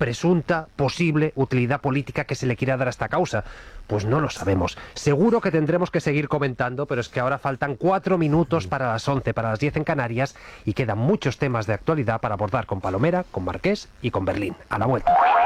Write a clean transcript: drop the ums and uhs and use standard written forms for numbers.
presunta, posible utilidad política que se le quiera dar a esta causa? Pues no lo sabemos. Seguro que tendremos que seguir comentando, pero es que ahora faltan 4 minutos para las 11, para las 10 en Canarias, y quedan muchos temas de actualidad para abordar con Palomera, con Marqués y con Berlín. A la vuelta.